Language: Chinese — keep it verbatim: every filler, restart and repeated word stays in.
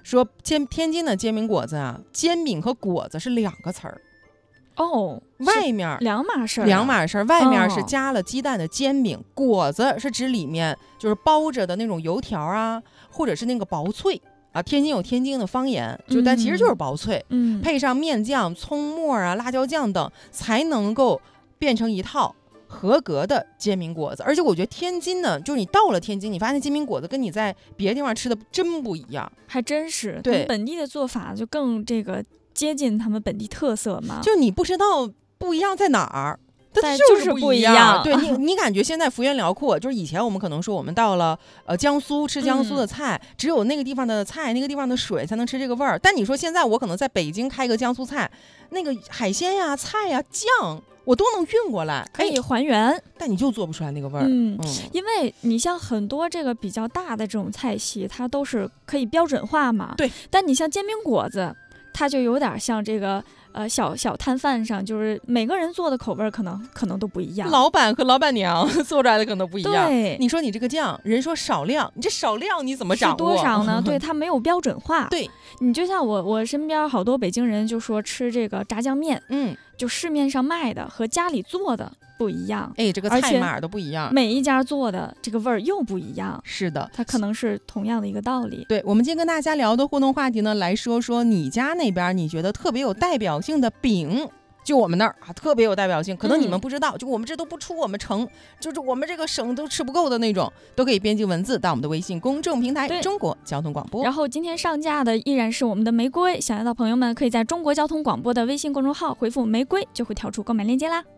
说天天津的煎饼果子啊，煎饼和果子是两个词儿。 哦， 外面两码事儿、啊， 两码事儿，外面是加了鸡蛋的煎饼，哦、果子是指里面就是包着的那种油条啊，或者是那个薄脆啊。天津有天津的方言，就但其实就是薄脆， 嗯， 配上面酱、葱末啊、辣椒酱等，才能够变成一套合格的煎饼果子。而且我觉得天津呢，就是你到了天津，你发现煎饼果子跟你在别的地方吃的真不一样， 还真是。 对， 本地的做法就更这个接近他们本地特色嘛， 就你不知道不一样在哪儿， 但就是不一样。 一样对你，你感觉现在幅员辽阔，就是以前我们可能说我们到了呃江苏吃江苏的菜、嗯，只有那个地方的菜、那个地方的水才能吃这个味儿。但你说现在我可能在北京开个江苏菜，那个海鲜呀、菜呀、酱。我都能运过来， 可以还原，哎、 但你就做不出来那个味儿。 嗯，嗯因为你像很多这个比较大的这种菜系，它都是可以标准化嘛。 对。 但你像煎饼果子，它就有点像这个呃小小摊贩上，就是每个人做的口味可能可能都不一样。 老板和老板娘做出来的可能不一样。 对。 你说你这个酱，人说少量，你这少量你怎么掌握？ 是多少呢？对，它没有标准化。 对。 你就像我我身边好多北京人就说吃这个炸酱面， 嗯。 就市面上卖的和家里做的不一样， 哎，这个菜码都不一样， 每一家做的这个味儿又不一样。 是的， 它可能是同样的一个道理。 对，我们今天跟大家聊的互动话题呢，来说说你家那边你觉得特别有代表性的饼。就我们那儿啊，特别有代表性，可能你们不知道、嗯、就我们这都不出我们城，就是我们这个省都吃不够的那种，都可以编辑文字到我们的微信公众平台中国交通广播。 然后今天上架的依然是我们的玫瑰，想要的朋友们可以在中国交通广播的微信公众号回复玫瑰，就会跳出购买链接啦。